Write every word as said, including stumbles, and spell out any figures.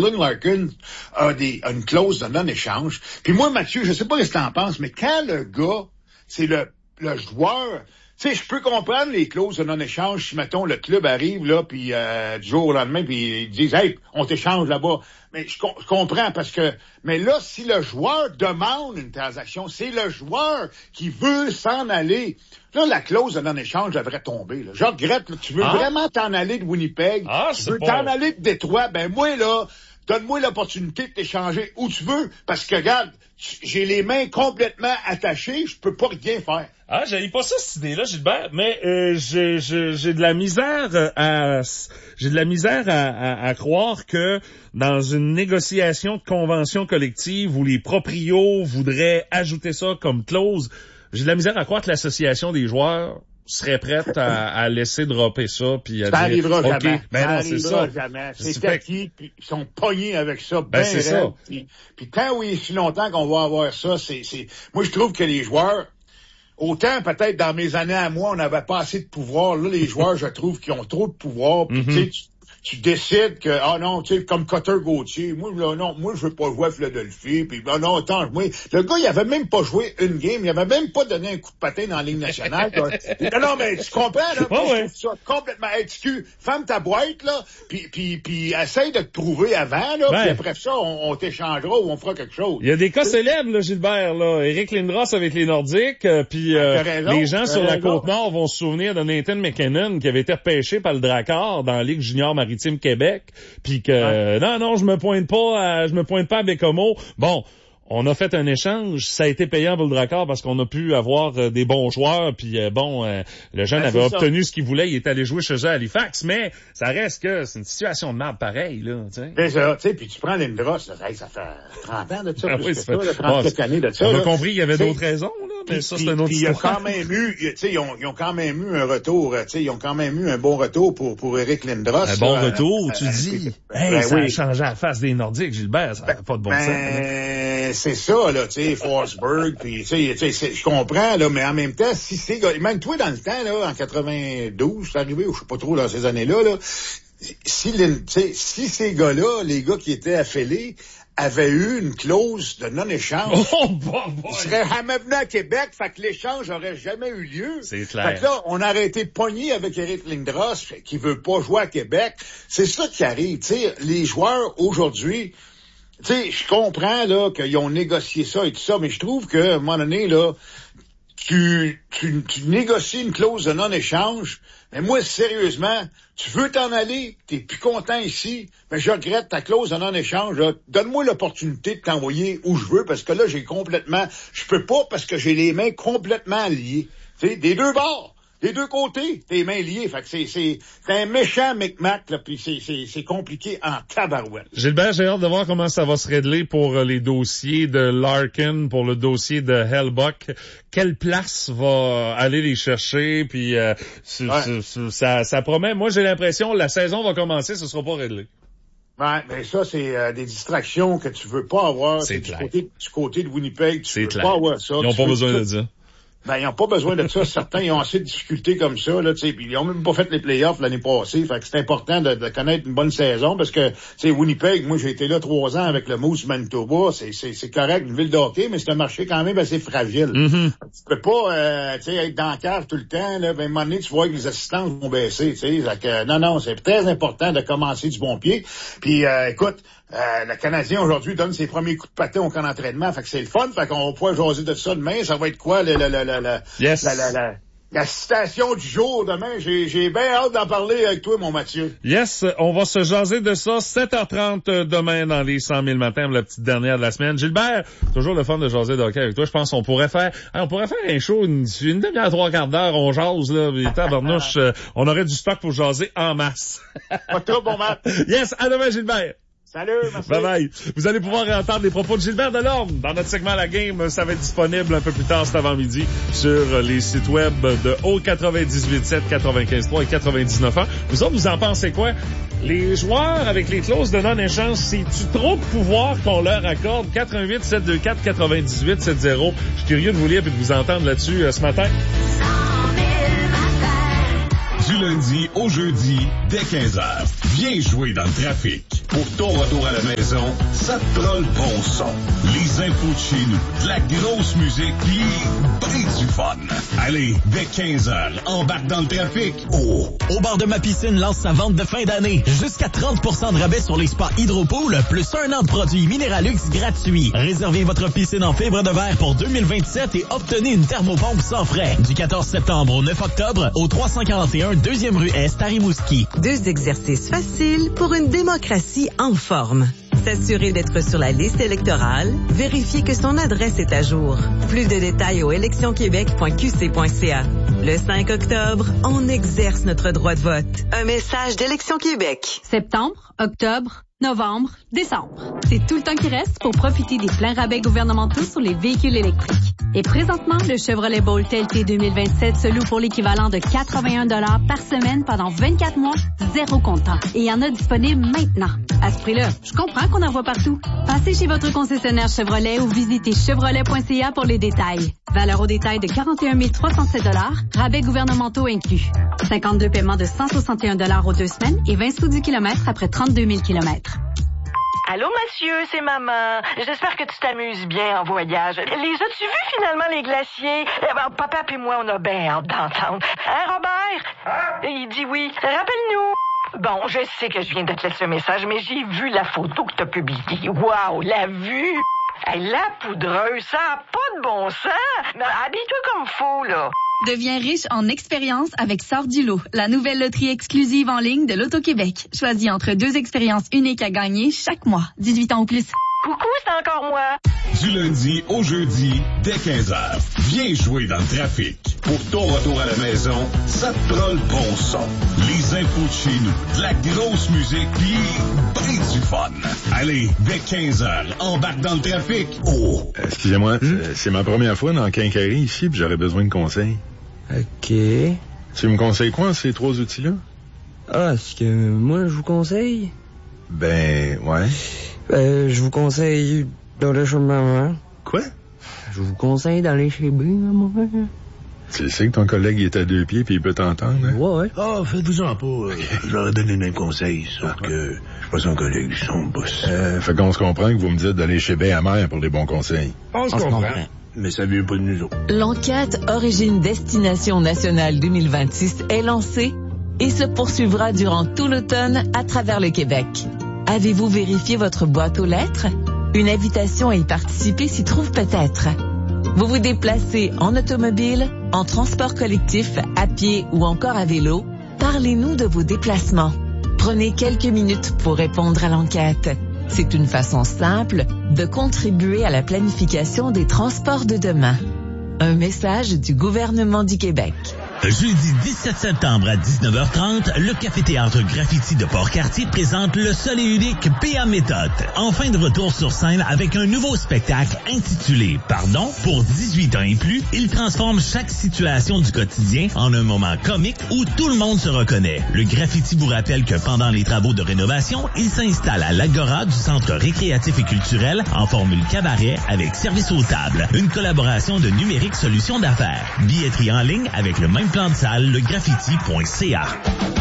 Dylan Larkin a, des, a une clause de non-échange. Puis moi, Mathieu, je sais pas ce que t'en penses, mais quand le gars, c'est le, le joueur... Tu sais, je peux comprendre les clauses de non-échange si, mettons, le club arrive, là, puis euh, du jour au lendemain, puis ils disent « Hey, on t'échange là-bas ». Mais je, je comprends, parce que... Mais là, si le joueur demande une transaction, c'est le joueur qui veut s'en aller. Là, la clause de non-échange devrait tomber. Là. Je regrette, là, tu veux ah? vraiment t'en aller de Winnipeg, ah, tu veux pas... t'en aller de Détroit, ben moi, là... Donne-moi l'opportunité de t'échanger où tu veux, parce que, regarde, j'ai les mains complètement attachées, je peux pas rien faire. Ah, j'avais pas ça, cette idée-là, Gilbert, mais euh, j'ai, j'ai, j'ai de la misère à j'ai de la misère à, à, à croire que dans une négociation de convention collective où les proprios voudraient ajouter ça comme clause, j'ai de la misère à croire que l'association des joueurs serait prête à, à laisser dropper ça puis à ça dire arrivera OK, jamais. ben ça non, arrivera c'est ça. jamais. C'est, c'est acquis, puis ils sont pognés avec ça. Ben, ben c'est ça. Puis, puis tant oui, si longtemps qu'on va avoir ça, c'est, c'est, moi je trouve que les joueurs, autant peut-être dans mes années à moi, on n'avait pas assez de pouvoir. Là, les joueurs, je trouve qu'ils ont trop de pouvoir. Puis, mm-hmm. tu sais, tu, tu décides que, ah non, tu sais, comme Cutter Gauthier, moi, là, non, moi, je veux pas jouer à Philadelphie, puis ah non, attends, moi, le gars, il avait même pas joué une game, il avait même pas donné un coup de patin dans la Ligue nationale. non, non, mais tu comprends, là, oh, je ouais. trouve ça complètement excuse. Ferme ta boîte, là, puis, puis, puis essaye de te prouver avant, là, ouais. puis après ça, on, on t'échangera ou on fera quelque chose. Il y a des cas célèbres, là, Gilbert, là. Éric Lindros avec les Nordiques, euh, puis euh, raison, les gens sur la raison. Côte-Nord vont se souvenir de Nathan McKinnon qui avait été repêché par le Drakkar dans la Ligue junior maritime Québec. Puis que ouais. non non je me pointe pas à, je me pointe pas à Bécomo. Bon, on a fait un échange, ça a été payant pour le Drakkar parce qu'on a pu avoir euh, des bons joueurs, puis euh, bon, euh, le jeune ben, avait obtenu ça. Ce qu'il voulait, il est allé jouer chez eux à Halifax, mais ça reste que c'est une situation de merde pareille, là, tu sais. C'est ça, tu sais, puis tu prends Lindros, ça, ça fait trente ans de ça, ah, plus oui, que ça, ça, fait... trente-sept bon, années de ça. On là. a compris qu'il y avait t'sais, d'autres raisons, là, mais pis, ça, pis, c'est un autre il y a quand même eu, tu sais, ils ont, ils ont quand même eu un retour, tu sais, ils ont quand même eu un bon retour pour, pour Éric Lindros. Un bon là, retour, euh, tu euh, dis. Ben, hey, ben, ça oui. a changé la face des Nordiques, Gilbert, ça n'a ben, pas de bon ben, sens. Ben, c'est ça, là, tu sais, Forsberg, puis tu sais, je comprends, là, mais en même temps, si c'est, même toi, dans le temps, là, en quatre-vingt-douze, c'est arrivé, ou je sais pas trop, dans ces années-là, là, si, si ces gars-là, les gars qui étaient affiliés, avaient eu une clause de non-échange, oh, bon, bon. ils seraient jamais venus à Québec, fait que l'échange aurait jamais eu lieu. C'est clair. Fait que là, on aurait été pogné avec Éric Lindros, qui veut pas jouer à Québec. C'est ça qui arrive, tu sais, les joueurs, aujourd'hui, tu sais, je comprends, là, qu'ils ont négocié ça et tout ça, mais je trouve que, à un moment donné, là, tu, tu, tu négocies une clause de non-échange, mais moi, sérieusement, tu veux t'en aller, t'es plus content ici, mais je regrette ta clause de non-échange, là. Donne-moi l'opportunité de t'envoyer où je veux, parce que là, j'ai complètement, je peux pas parce que j'ai les mains complètement liées. Tu sais, des deux bords. Des deux côtés, tes mains liées. Fait que c'est, c'est, c'est un méchant micmac, là, puis c'est, c'est, c'est compliqué en tabarouette. Gilbert, j'ai hâte de voir comment ça va se régler pour euh, les dossiers de Larkin, pour le dossier de Hellbuck. Quelle place va aller les chercher, puis euh, ouais. ça, ça promet. Moi, j'ai l'impression la saison va commencer, ce sera pas réglé. Ouais, mais ça, c'est euh, des distractions que tu veux pas avoir. C'est du clair. côté, du côté de Winnipeg, tu c'est veux clair. pas avoir ça. Ils n'ont pas veux, besoin tu... de ça. Ben, ils n'ont pas besoin de ça. Certains, ils ont assez de difficultés comme ça, là, tu sais, puis ils ont même pas fait les playoffs l'année passée. Fait que c'est important de, de connaître une bonne saison parce que, tu sais, Winnipeg, moi, j'ai été là trois ans avec le Moose Manitoba. C'est, c'est, c'est correct, une ville de hockey, mais c'est un marché quand même assez fragile. Mm-hmm. Tu peux pas, euh, tu sais, être dans le cave tout le temps, là. Ben, à un moment donné, tu vois que les assistances vont baisser, tu sais. Fait que, non, non, c'est très important de commencer du bon pied. Puis, euh, écoute, Euh, le Canadien aujourd'hui donne ses premiers coups de patin au camp d'entraînement, fait que c'est le fun, fait qu'on va pouvoir jaser de ça demain. Ça va être quoi le, le, le, le, le yes. la, la, la, la citation du jour demain? J'ai, j'ai bien hâte d'en parler avec toi, mon Mathieu. Yes, on va se jaser de ça sept heures trente demain dans les cent mille matins, la petite dernière de la semaine. Gilbert, toujours le fun de jaser de hockey avec toi. Je pense qu'on pourrait faire, hein, on pourrait faire un show une, une demi-heure, trois quarts d'heure, on jase là, et tabarnouche, euh, on aurait du stock pour jaser en masse. Pas trop, bon Matt. Yes, à demain, Gilbert. Salut, merci. Bye bye. Vous allez pouvoir entendre les propos de Gilbert Delorme dans notre segment La Game. Ça va être disponible un peu plus tard cet avant-midi sur les sites web de O quatre-vingt-dix-huit sept, quatre-vingt-quinze trois et quatre-vingt-dix-neuf un. Vous autres, vous en pensez quoi? Les joueurs avec les clauses de non-échange, c'est-tu trop de pouvoir qu'on leur accorde? quatre un huit sept deux quatre quatre-vingt-dix-huit soixante. Je suis curieux de vous lire et de vous entendre là-dessus euh, ce matin. Du lundi au jeudi, dès quinze heures. Viens jouer dans le trafic. Pour ton retour à la maison, ça te prend le bon son. Les infos de chez nous, de la grosse musique, pis ben du fun. Allez, dès quinze heures, embarque dans le trafic. Oh! Au bar de ma piscine lance sa vente de fin d'année. Jusqu'à trente pour cent de rabais sur les spas Hydropool, plus un an de produits Minéralux gratuits. Réservez votre piscine en fibre de verre pour deux mille vingt-sept et obtenez une thermopompe sans frais. Du quatorze septembre au neuf octobre, au trois cent quarante et un deuxième rue Est à Rimouski. Deux exercices faciles pour une démocratie en forme. S'assurer d'être sur la liste électorale, vérifier que son adresse est à jour. Plus de détails au élections québec point q c point c a. Le cinq octobre, on exerce notre droit de vote. Un message d'Élections Québec. Septembre, octobre, novembre, décembre. C'est tout le temps qui reste pour profiter des pleins rabais gouvernementaux sur les véhicules électriques. Et présentement, le Chevrolet Bolt L T deux mille vingt-sept se loue pour l'équivalent de quatre-vingt-un dollars par semaine pendant vingt-quatre mois, zéro comptant. Et il y en a disponible maintenant. À ce prix-là, je comprends qu'on en voit partout. Passez chez votre concessionnaire Chevrolet ou visitez chevrolet point c a pour les détails. Valeur au détail de quarante et un mille trois cent sept dollars, rabais gouvernementaux inclus. cinquante-deux paiements de cent soixante et un dollars aux deux semaines et vingt sous du kilomètre après trente-deux mille kilomètres. Allô, monsieur, c'est maman. J'espère que tu t'amuses bien en voyage. Les as-tu vus finalement, les glaciers? Eh ben, papa et moi, on a bien hâte d'entendre. Hein, Robert? Il dit oui. Rappelle-nous. Bon, je sais que je viens de te laisser un message, mais j'ai vu la photo que t'as publiée. Wow, la vue! Hey, la poudreuse, ça n'a pas de bon sens. Mais habille-toi comme faut, là. Deviens riche en expérience avec Sort du lot, la nouvelle loterie exclusive en ligne de l'Auto-Québec. Choisis entre deux expériences uniques à gagner chaque mois. dix-huit ans ou plus. Coucou, c'est encore moi. Du lundi au jeudi, dès quinze heures, viens jouer dans le trafic. Pour ton retour à la maison, ça te prend le bon son. Les infos de chez nous, de la grosse musique, pis ben du fun. Allez, dès quinze heures, embarque dans le trafic. Oh! Excusez-moi, hmm? c'est ma première fois dans le Quincaillerie ici, puis j'aurais besoin de conseils. OK. Tu me conseilles quoi, ces trois outils-là? Ah, ce que moi, je vous conseille? Ben, ouais. Euh, je vous conseille d'aller chez maman. Quoi? Je vous conseille d'aller chez B, maman. Tu sais que ton collègue est à deux pieds puis il peut t'entendre, hein? Ouais, ouais. Ah, oh, faites-vous-en pas. Okay. Je leur ai donné le même conseil, sauf ah, que je suis pas son collègue, je suis son boss. Euh, fait qu'on se comprend que vous me dites d'aller chez B à mère pour des bons conseils. On se comprend. Mais ça vient pas de nous autres. L'enquête Origine Destination Nationale deux mille vingt-six est lancée et se poursuivra durant tout l'automne à travers le Québec. Avez-vous vérifié votre boîte aux lettres? Une invitation à y participer s'y trouve peut-être. Vous vous déplacez en automobile, en transport collectif, à pied ou encore à vélo? Parlez-nous de vos déplacements. Prenez quelques minutes pour répondre à l'enquête. C'est une façon simple de contribuer à la planification des transports de demain. Un message du gouvernement du Québec. Jeudi dix-sept septembre à dix-neuf heures trente, le Café-Théâtre Graffiti de Port-Cartier présente le seul et unique P A Méthode. Enfin de retour sur scène avec un nouveau spectacle intitulé « Pardon ». Pour dix-huit ans et plus, il transforme chaque situation du quotidien en un moment comique où tout le monde se reconnaît. Le graffiti vous rappelle que pendant les travaux de rénovation, il s'installe à l'Agora du Centre récréatif et culturel en formule cabaret avec service aux tables. Une collaboration de Numérique Solutions d'affaires. Billetterie en ligne avec le même plan de salle, le graffiti point c a.